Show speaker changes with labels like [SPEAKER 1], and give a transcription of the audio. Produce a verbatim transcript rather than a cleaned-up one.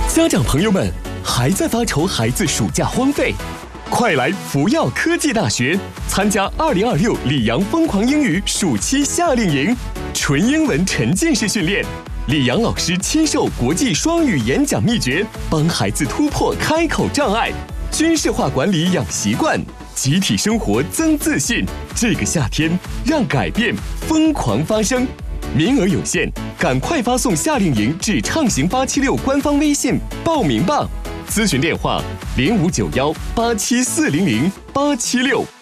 [SPEAKER 1] 家长朋友们，还在发愁孩子暑假荒废？快来福耀科技大学参加二零二六里昂疯狂英语暑期夏令营，纯英文沉浸式训练，里昂老师亲授国际双语演讲秘诀，帮孩子突破开口障碍，军事化管理养习惯，集体生活增自信。这个夏天，让改变疯狂发生。名额有限，赶快发送夏令营至畅行八七六官方微信报名吧。咨询电话：零五九幺八七四零零八七六。